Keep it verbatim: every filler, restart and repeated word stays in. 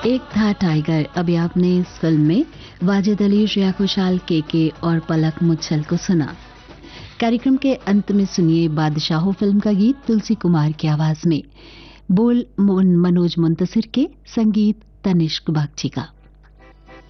एक था टाइगर। अभी आपने इस फिल्म में वाजिद अली, श्रेया घोषाल, के के और पलक मुच्छल को सुना। कार्यक्रम के अंत में सुनिए बादशाहो फिल्म का गीत तुलसी कुमार की आवाज में। बोल मनोज मुंतसिर के, संगीत तनिष्क बागची का।